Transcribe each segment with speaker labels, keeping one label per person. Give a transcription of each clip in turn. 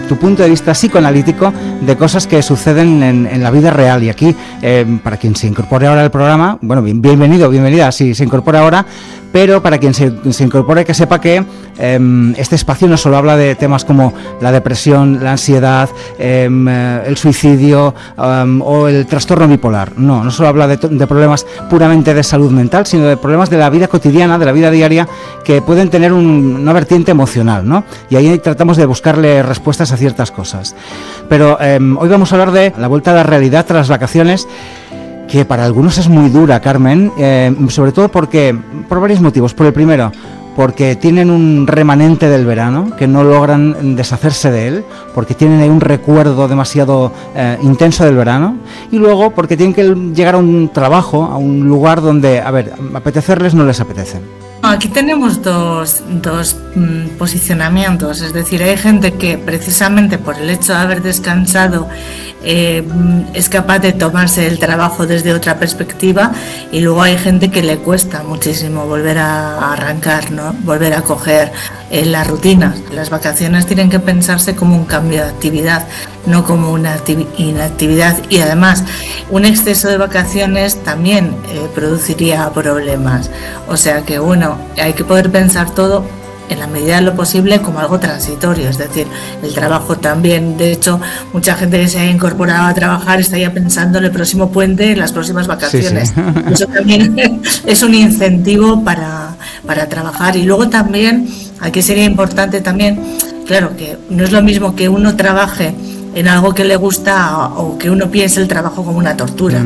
Speaker 1: tu punto de vista psicoanalítico de cosas que suceden en la vida real. Y aquí, para quien se incorpore ahora al programa, bueno, bienvenido, bienvenida, si se incorpora ahora, pero para quien se incorpore, que sepa que este espacio no solo habla de temas como la depresión, la ansiedad, el suicidio o el trastorno bipolar. No solo habla de problemas puramente de salud mental, sino de problemas de la vida cotidiana, de la vida diaria, que pueden tener una vertiente emocional, ¿no? Y ahí tratamos de buscarle respuestas a ciertas cosas. Pero hoy vamos a hablar de la vuelta a la realidad tras las vacaciones, que para algunos es muy dura, Carmen, sobre todo por varios motivos. Por el primero, porque tienen un remanente del verano, que no logran deshacerse de él, porque tienen ahí un recuerdo demasiado intenso del verano, y luego porque tienen que llegar a un trabajo, a un lugar donde, apetecerles no les apetece.
Speaker 2: Aquí tenemos dos posicionamientos, es decir, hay gente que precisamente por el hecho de haber descansado es capaz de tomarse el trabajo desde otra perspectiva, y luego hay gente que le cuesta muchísimo volver a arrancar, ¿no? Volver a coger las rutinas. Las vacaciones tienen que pensarse como un cambio de actividad, no como una inactividad, y además un exceso de vacaciones también produciría problemas. O sea que bueno, hay que poder pensar todo en la medida de lo posible como algo transitorio, es decir, el trabajo también. De hecho, mucha gente que se ha incorporado a trabajar está ya pensando en el próximo puente, en las próximas vacaciones. Sí. Eso también es un incentivo para trabajar. Y luego también, aquí sería importante también, claro, que no es lo mismo que uno trabaje en algo que le gusta o que uno piense el trabajo como una tortura,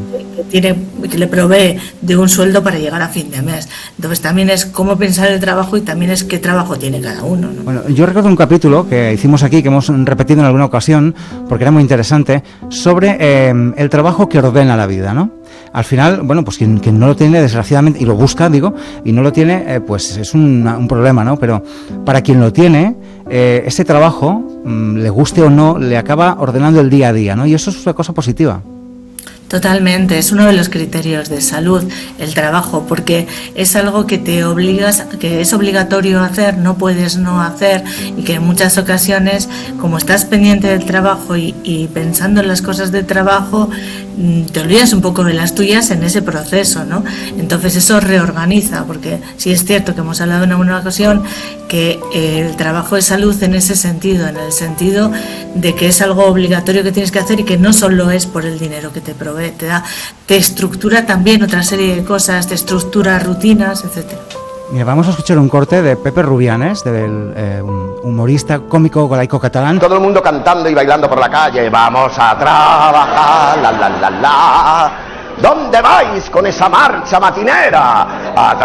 Speaker 2: que le provee de un sueldo para llegar a fin de mes. Entonces también es cómo pensar el trabajo y también es qué trabajo tiene cada uno, ¿no? Bueno,
Speaker 1: yo recuerdo un capítulo que hicimos aquí, que hemos repetido en alguna ocasión, porque era muy interesante, sobre el trabajo que ordena la vida, ¿no? Al final, bueno, pues quien no lo tiene, desgraciadamente, y lo busca, y no lo tiene, pues es un problema, ¿no? Pero para quien lo tiene, ese trabajo, le guste o no, le acaba ordenando el día a día, ¿no? Y eso es una cosa positiva.
Speaker 2: Totalmente, es uno de los criterios de salud, el trabajo, porque es algo que te obligas, que es obligatorio hacer, no puedes no hacer, y que en muchas ocasiones, como estás pendiente del trabajo y pensando en las cosas de trabajo, te olvidas un poco de las tuyas en ese proceso, ¿no? Entonces eso reorganiza, porque sí es cierto que hemos hablado en alguna ocasión que el trabajo es salud en ese sentido, en el sentido de que es algo obligatorio que tienes que hacer y que no solo es por el dinero que te provee, te estructura también otra serie de cosas, te estructura rutinas, etcétera.
Speaker 1: Mira, vamos a escuchar un corte de Pepe Rubianes, un humorista cómico galaico catalán.
Speaker 3: Todo el mundo cantando y bailando por la calle. Vamos a trabajar, la la la la. ¿Dónde vais con esa marcha matinera? A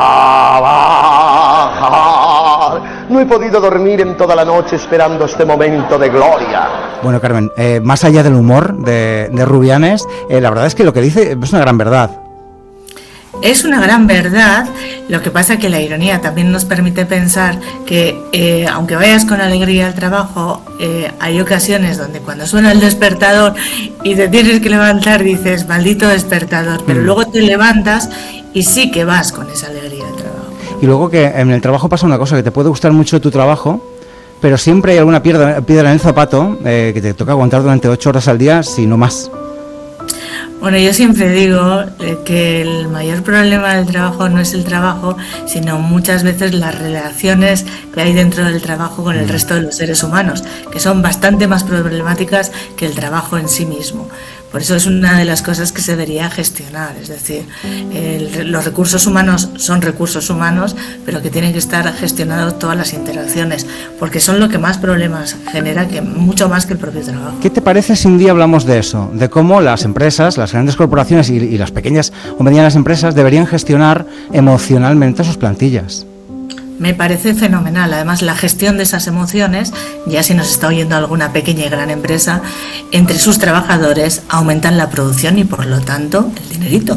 Speaker 3: trabajar. No he podido dormir en toda la noche esperando este momento de gloria.
Speaker 1: Bueno, Carmen, más allá del humor de Rubianes, la verdad es que lo que dice es una gran verdad.
Speaker 2: Es una gran verdad, lo que pasa que la ironía también nos permite pensar que aunque vayas con alegría al trabajo, hay ocasiones donde cuando suena el despertador y te tienes que levantar dices, maldito despertador, pero luego te levantas y sí que vas con esa alegría al trabajo.
Speaker 1: Y luego que en el trabajo pasa una cosa, que te puede gustar mucho tu trabajo, pero siempre hay alguna piedra en el zapato que te toca aguantar durante 8 horas al día, si no más.
Speaker 2: Bueno, yo siempre digo que el mayor problema del trabajo no es el trabajo, sino muchas veces las relaciones que hay dentro del trabajo con el resto de los seres humanos, que son bastante más problemáticas que el trabajo en sí mismo. Por eso es una de las cosas que se debería gestionar, es decir, los recursos humanos son recursos humanos, pero que tienen que estar gestionados todas las interacciones, porque son lo que más problemas genera, que mucho más que el propio trabajo.
Speaker 1: ¿Qué te parece si un día hablamos de eso? De cómo las empresas, las grandes corporaciones y las pequeñas o medianas empresas deberían gestionar emocionalmente sus plantillas.
Speaker 2: Me parece fenomenal. Además, la gestión de esas emociones, ya si nos está oyendo alguna pequeña y gran empresa, entre sus trabajadores aumentan la producción y por lo tanto el dinerito.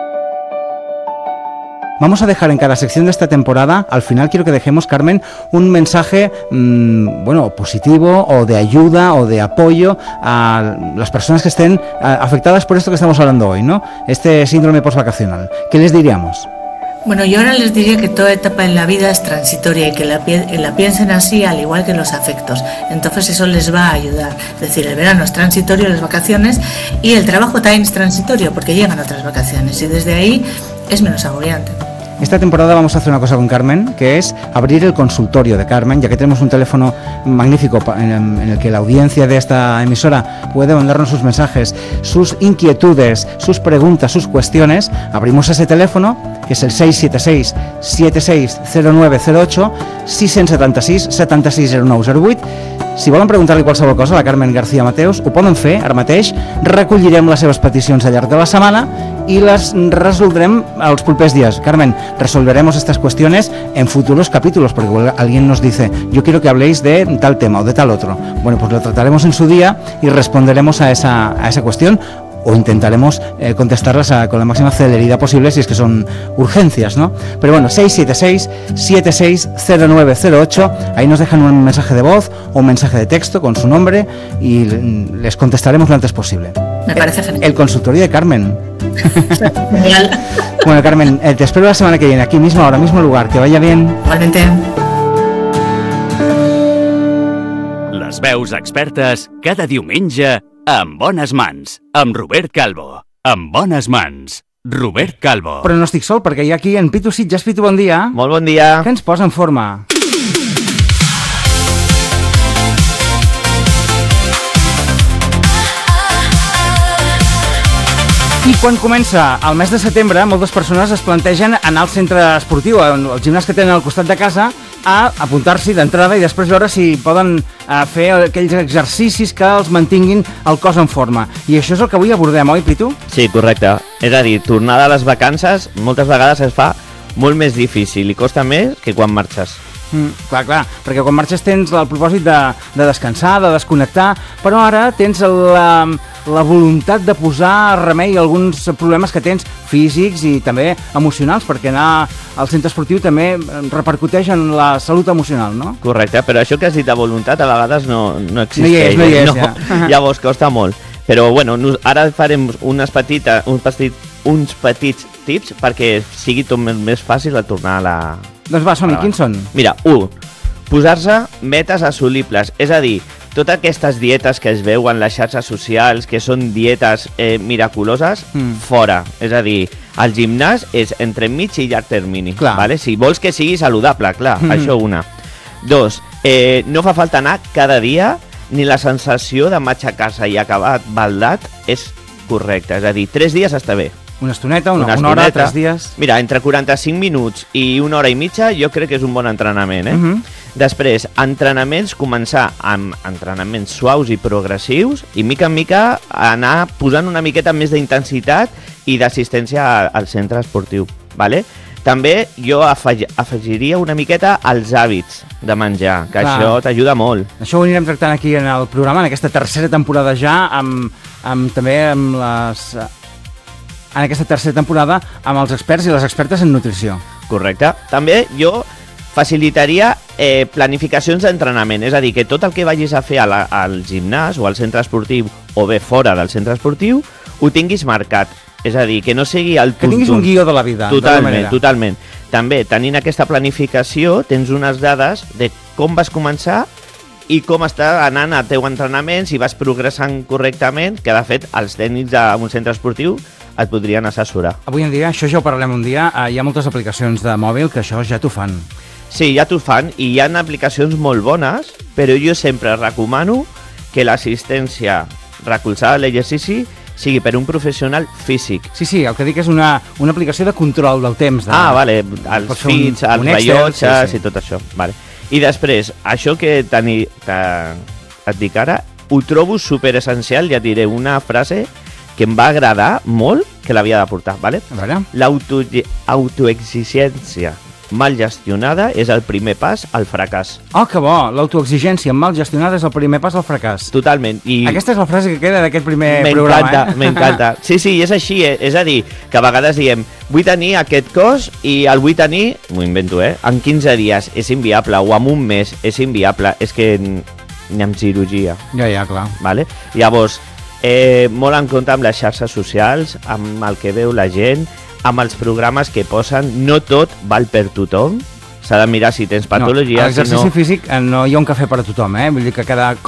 Speaker 1: Vamos a dejar en cada sección de esta temporada, al final quiero que dejemos, Carmen, un mensaje positivo o de ayuda o de apoyo a las personas que estén afectadas por esto que estamos hablando hoy, ¿no? Este síndrome postvacacional. ¿Qué les diríamos?
Speaker 2: Bueno, yo ahora les diría que toda etapa en la vida es transitoria y que la piensen así, al igual que los afectos. Entonces eso les va a ayudar. Es decir, el verano es transitorio, las vacaciones, y el trabajo también es transitorio porque llegan otras vacaciones y desde ahí es menos agobiante.
Speaker 1: Esta temporada vamos a hacer una cosa con Carmen, que es abrir el consultorio de Carmen, ya que tenemos un teléfono magnífico en el que la audiencia de esta emisora puede mandarnos sus mensajes, sus inquietudes, sus preguntas, sus cuestiones. Abrimos ese teléfono, que és el 676 760908, 676 760908. Si volen preguntar-li qualsevol cosa a la Carmen García Mateos, ho poden fer ara mateix. Recollirem les seves peticions al llarg de la setmana y las resolverem els propers días. Carmen, resolveremos estas cuestiones en futuros capítulos, porque alguien nos dice, yo quiero que habléis de tal tema o de tal otro. Bueno, pues lo trataremos en su día y responderemos a esa cuestión, o intentaremos contestarlas con la máxima celeridad posible si es que son urgencias, ¿no? Pero bueno, 676-760908, ahí nos dejan un mensaje de voz o un mensaje de texto con su nombre y les contestaremos lo antes posible.
Speaker 2: Me parece genial.
Speaker 1: El consultorio de Carmen.
Speaker 2: Genial.
Speaker 1: Bueno, Carmen, te espero la semana que viene, aquí mismo, ahora mismo lugar. Que vaya bien.
Speaker 2: Igualmente.
Speaker 4: Les veus expertes cada diumenge amb Bones Mans, amb Robert Calvo. Amb Bones Mans, Robert Calvo.
Speaker 1: Però no estic sol, perquè hi ha aquí en Pitu Sitges. Pitu, bon dia.
Speaker 5: Molt bon dia.
Speaker 1: Què ens posa en forma? I quan comença el mes de setembre, moltes persones es plantegen anar al centre esportiu, al gimnàs que tenen al costat de casa, a apuntar-s'hi d'entrada i després veure si poden fer aquells exercicis que els mantinguin el cos en forma. I això és el que avui abordem, oi, Pitu?
Speaker 5: Sí, correcte. És a dir, tornar de les vacances moltes vegades es fa molt més difícil i costa més que quan marxes.
Speaker 1: Clar, perquè quan marxes tens el propòsit de descansar, de desconnectar, però ara tens la voluntat de posar remei a alguns problemes que tens físics i també emocionals, perquè anar al centre esportiu també repercuteix en la salut emocional, no?
Speaker 5: Correcte, però això que has dit de voluntat a vegades no existeix.
Speaker 1: No hi és,
Speaker 5: ja. Llavors costa molt. Però bueno, ara farem uns petits tips perquè sigui tot més fàcil de tornar a la...
Speaker 1: Doncs va, som-hi, quins són?
Speaker 5: Mira, 1. Posar-se metes assolibles, és a dir, totes aquestes dietes que es veuen en les xarxes socials, que són dietes miraculoses, fora. És a dir, el gimnàs és entre mig i llarg termini. Vale? Si vols que sigui saludable, clar, això una. 2. No fa falta anar cada dia, ni la sensació de matxacar-se i acabar baldat és correcta. És a dir, 3 dies està bé.
Speaker 1: Una estoneta, una hora, 3 dies...
Speaker 5: Mira, entre 45 minuts i 1 hora i mitja jo crec que és un bon entrenament, Després, entrenaments, començar amb entrenaments suaus i progressius i mica en mica anar posant una miqueta més d'intensitat i d'assistència al centre esportiu, ¿vale? També jo afegiria una miqueta als hàbits de menjar, que això t'ajuda molt.
Speaker 1: Això ho anirem tractant aquí en el programa, en aquesta tercera temporada ja, en aquesta tercera temporada amb els experts i les expertes en nutrició.
Speaker 5: Correcte. També jo facilitaria planificacions d'entrenament, és a dir, que tot el que vagis a fer al gimnàs o al centre esportiu o bé fora del centre esportiu ho tinguis marcat, és a dir, que no sigui el
Speaker 1: que tinguis un guió de la vida.
Speaker 5: Totalment. També, tenint aquesta planificació, tens unes dades de com vas començar i com està anant el teu entrenament, si vas progressant correctament, que de fet els tècnics d'un centre esportiu et podrien assessorar.
Speaker 1: Avui en dia, això ja ho parlarem un dia, hi ha moltes aplicacions de mòbil que això ja t'ho fan.
Speaker 5: Sí, ja t'ho fan i hi ha aplicacions molt bones, però jo sempre recomano que l'assistència recolzada a l'exercici sigui per un professional físic.
Speaker 1: Sí, el que dic és una aplicació de control del temps.
Speaker 5: Vale, els fits, els rellotges i tot això. Vale. I després, això que et dic ara, ho trobo super essencial, ja et diré una frase que em va agradar molt, que l'havia de portar, ¿vale? L'autoexigència mal gestionada és el primer pas al fracàs.
Speaker 1: Oh, que bo! L'autoexigència mal gestionada és el primer pas al fracàs.
Speaker 5: Totalment.
Speaker 1: Aquesta és la frase que queda d'aquest primer programa,
Speaker 5: M'encanta. Sí, és així, és a dir, que a vegades diem vull tenir aquest cos i el vull tenir, m'ho invento, en 15 dies és inviable, o en un mes és inviable, és que ni amb cirurgia.
Speaker 1: Ja, clar.
Speaker 5: Vale? Llavors, molt en compte amb les xarxes socials, amb el que veu la gent, amb els programes que posen, no tot val per tothom. S'ha de mirar si tens patologia.
Speaker 1: No, l'exercici físic no hi ha un cafè per a tothom, vull dir que cada